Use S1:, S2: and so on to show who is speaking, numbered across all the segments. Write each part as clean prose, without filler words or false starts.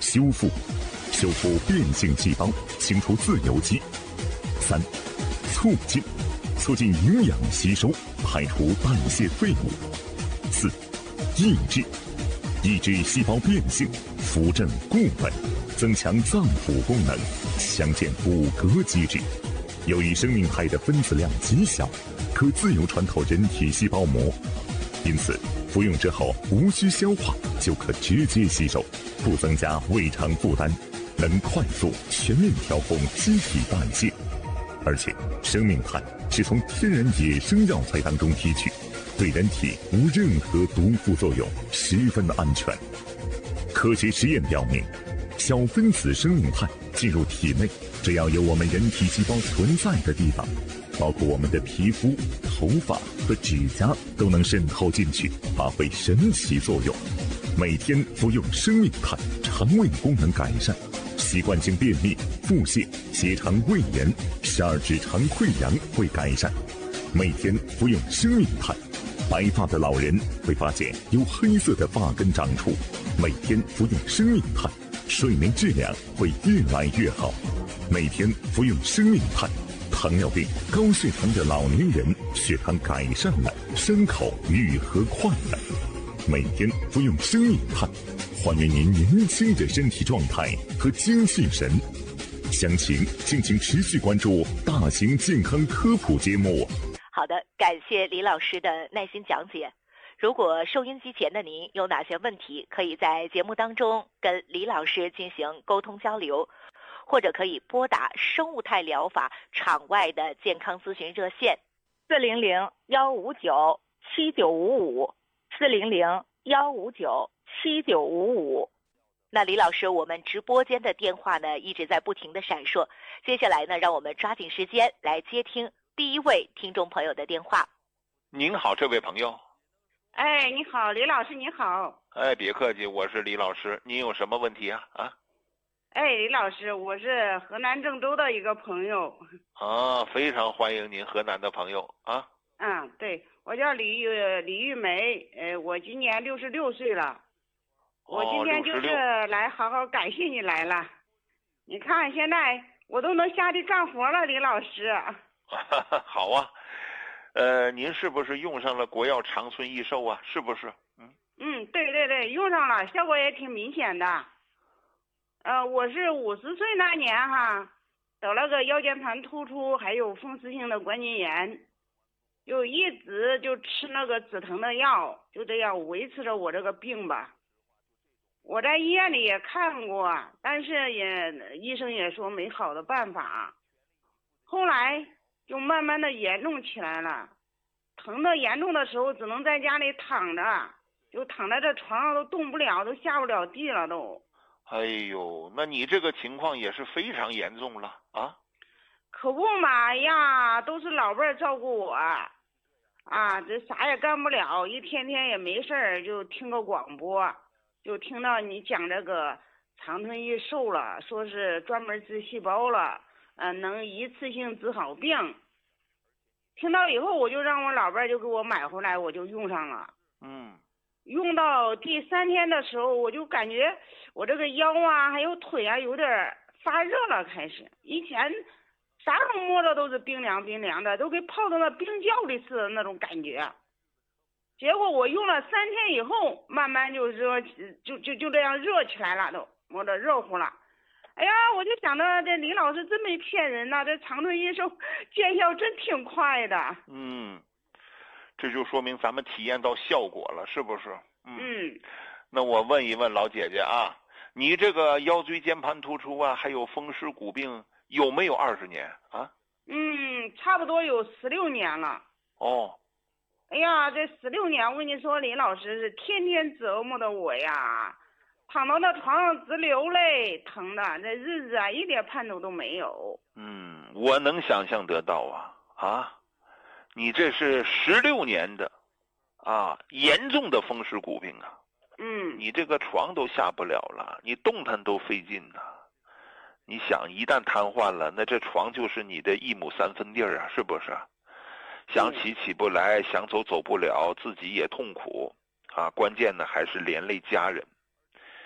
S1: 修复变性细胞，清除自由基。3、促进营养吸收，排除代谢废物。4、抑制细胞变性，扶正固本，增强脏腑功能，强健骨骼机制。由于生命肽的分子量极小，可自由穿透人体细胞膜，因此服用之后无需消化就可直接吸收，不增加胃肠负担，能快速全面调控机体代谢。而且生命肽是从天然野生药材当中提取，对人体无任何毒副作用，十分安全。科学实验表明，小分子生命肽进入体内，只要有我们人体细胞存在的地方，包括我们的皮肤、头发和指甲，都能渗透进去，发挥神奇作用。每天服用生命肽，肠胃功能改善，习惯性便秘、腹泻、结肠胃炎、十二指肠溃疡会改善。每天服用生命肽，白发的老人会发现有黑色的发根长出。每天服用生命肽，睡眠质量会越来越好。每天服用生命肽，糖尿病、高血糖的老年人血糖改善了，伤口愈合快了。每天服用生命肽，还原您年轻的身体状态和精气神。详情敬请持续关注大型健康科普节目。
S2: 好的，感谢李老师的耐心讲解。如果收音机前的您有哪些问题，可以在节目当中跟李老师进行沟通交流，或者可以拨打生物肽疗法场外的健康咨询热线400-159-7955，400-159-7955。那李老师，我们直播间的电话呢一直在不停的闪烁，接下来呢，让我们抓紧时间来接听第一位听众朋友的电话。
S3: 您好，这位朋友。
S4: 哎，你好，李老师，你好。
S3: 哎，别客气，我是李老师，您有什么问题啊？
S4: 哎，李老师，我是河南郑州的一个朋友。
S3: 非常欢迎您河南的朋友啊。
S4: 对，我叫李玉梅，我今年66岁了。我今天就是来好好感谢你来了。你看现在我都能下地干活了，李老师。
S3: 好啊。您是不是用上了国药长春益寿啊？是不是？
S4: 对，用上了，效果也挺明显的。我是50岁那年得了个腰间盘突出，还有风湿性的关节炎，就一直就吃那个止疼的药，就这样维持着我这个病吧。我在医院里也看过，但是医生也说没好的办法。后来就慢慢的严重起来了，疼的严重的时候只能在家里躺着，就躺在这床上都动不了，都下不了地了都。
S3: 哎呦，那你这个情况也是非常严重了啊！
S4: 可不嘛，哎呀，都是老辈儿照顾我，这啥也干不了，一天天也没事儿，就听个广播，就听到你讲这个长春益寿了，说是专门治细胞了，能一次性治好病。听到以后，我就让我老伴儿就给我买回来，我就用上了。用到第3天的时候，我就感觉我这个腰还有腿有点发热了，开始。以前啥时候摸着都是冰凉冰凉的，都给泡到那冰窖里似的那种感觉。结果我用了3天以后，慢慢就是说就这样热起来了，都摸着热乎了。哎呀，我就想着这李老师真没骗人呐，这长春益寿见效真挺快的。
S3: 这就说明咱们体验到效果了，是不是？那我问一问老姐姐啊，你这个腰椎间盘突出还有风湿骨病有没有20年啊？
S4: 差不多有16年了。哎呀，这16年我跟你说，李老师是天天折磨的我呀，躺到那床上直流泪，疼的这日子一点盼头都没有。
S3: 我能想象得到你这是16年的严重的风湿骨病啊。你这个床都下不了了，你动弹都费劲呐。你想一旦瘫痪了，那这床就是你的1亩3分地啊，是不是？想起起不来，想走走不了，自己也痛苦关键呢还是连累家人。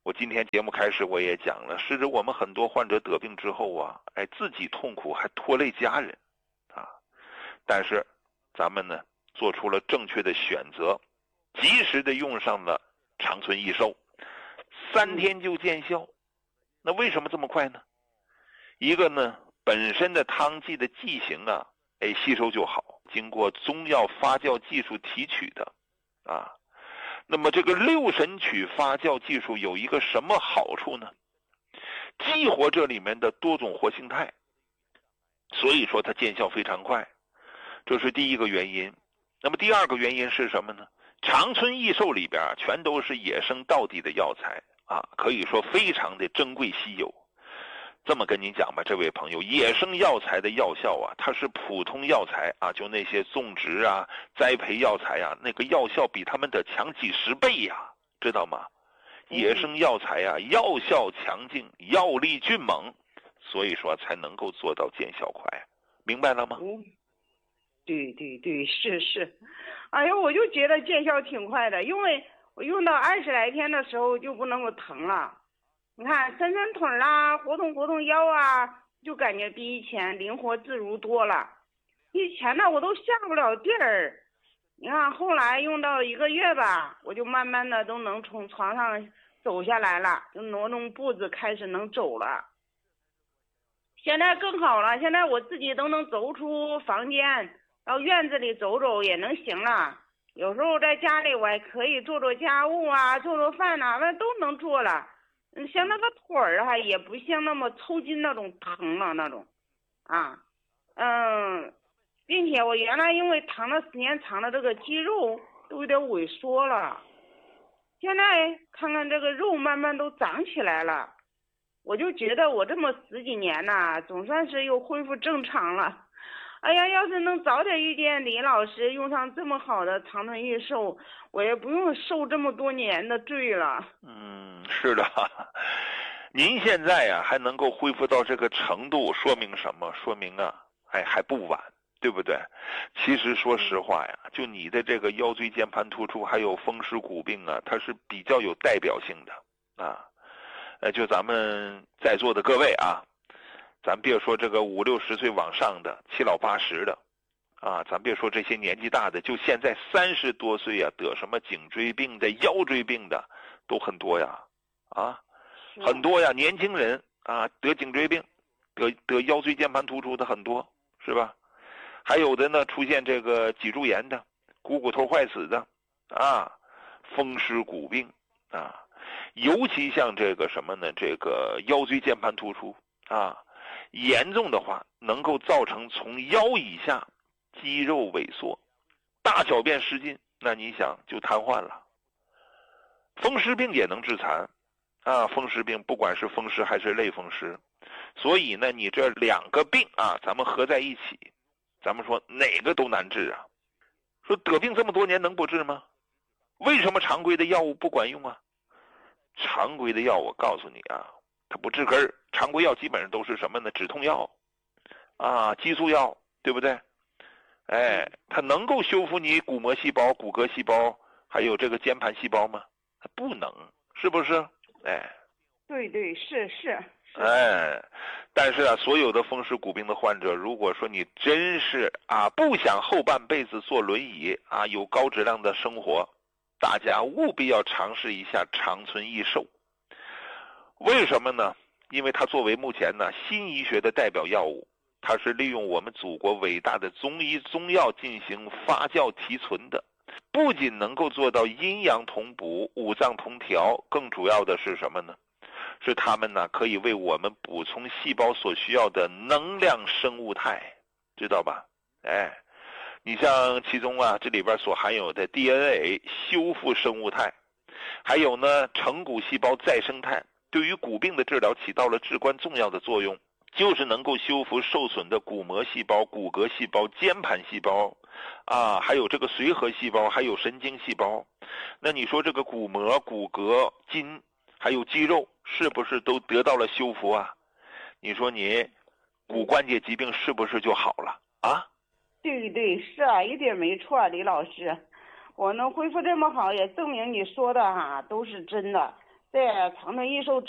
S3: 我今天节目开始我也讲了，是指我们很多患者得病之后啊，自己痛苦还拖累家人啊。但是咱们呢做出了正确的选择，及时的用上了长春益寿，3天就见效。那为什么这么快呢？一个呢，本身的汤剂的剂型啊，吸收就好，经过中药发酵技术提取的啊。那么这个六神曲发酵技术有一个什么好处呢？激活这里面的多种活性肽，所以说它见效非常快，这是第一个原因。那么第二个原因是什么呢？长春益寿里边全都是野生道地的药材啊，可以说非常的珍贵稀有。这么跟您讲吧，这位朋友，野生药材的药效啊，它是普通药材啊，就那些种植啊、栽培药材啊，那个药效比他们的强几十倍呀，知道吗？野生药材啊，药效强劲，药力迅猛，所以说才能够做到见效快，明白了吗？
S4: 对对对，是。哎呦，我就觉得见效挺快的，因为我用到20来天的时候就不那么疼了。你看，伸腿啦，活动腰啊，就感觉比以前灵活自如多了。以前呢，我都下不了地儿。你看，后来用到1个月吧，我就慢慢的都能从床上走下来了，就挪动步子开始能走了。现在更好了，现在我自己都能走出房间，到院子里走走也能行了。有时候在家里我还可以做做家务啊，做做饭呐，那都能做了。像那个腿儿啊，也不像那么抽筋那种疼了那种，啊，并且我原来因为疼了时间长了，这个肌肉都有点萎缩了，现在看看这个肉慢慢都长起来了，我就觉得我这么10几年呐，总算是又恢复正常了。哎呀，要是能早点遇见李老师，用上这么好的长春益寿，我也不用受这么多年的罪了。
S3: 是的，您现在呀还能够恢复到这个程度，说明什么？说明啊，还不晚，对不对？其实说实话呀，就你的这个腰椎间盘突出还有风湿骨病啊，它是比较有代表性的啊。就咱们在座的各位啊，咱别说这个50、60岁往上的7老80的啊，咱别说这些年纪大的，就现在30多岁啊，得什么颈椎病的、腰椎病的都很多呀，很多呀，年轻人啊得颈椎病、得腰椎间盘突出的很多，是吧？还有的呢出现这个脊柱炎的、股头坏死的啊，风湿骨病啊，尤其像这个什么呢？这个腰椎间盘突出啊，严重的话能够造成从腰以下肌肉萎缩，大小便失禁，那你想就瘫痪了。风湿病也能致残啊，风湿病不管是风湿还是类风湿，所以呢你这2个病啊咱们合在一起，咱们说哪个都难治啊。说得病这么多年能不治吗？为什么常规的药物不管用啊？常规的药我告诉你啊，它不治根儿，常规药基本上都是什么呢？止痛药啊，激素药，对不对？它能够修复你骨膜细胞、骨骼细胞还有这个间盘细胞吗？它不能，是不是？
S4: 对，是。
S3: 但是啊，所有的风湿骨病的患者，如果说你真是不想后半辈子坐轮椅啊，有高质量的生活，大家务必要尝试一下长春益寿。为什么呢？因为它作为目前呢新医学的代表药物，它是利用我们祖国伟大的中医中药进行发酵提纯的，不仅能够做到阴阳同补、五脏同调，更主要的是什么呢？是它们呢可以为我们补充细胞所需要的能量生物肽，知道吧？你像其中啊这里边所含有的 DNA 修复生物肽，还有呢成骨细胞再生肽，对于骨病的治疗起到了至关重要的作用，就是能够修复受损的骨膜细胞、骨骼细胞、间盘细胞还有这个髓核细胞，还有神经细胞。那你说这个骨膜、骨骼、筋还有肌肉是不是都得到了修复啊？你说你骨关节疾病是不是就好了啊？
S4: 对，是啊，一点没错，李老师，我能恢复这么好，也证明你说的都是真的。 对，长春益寿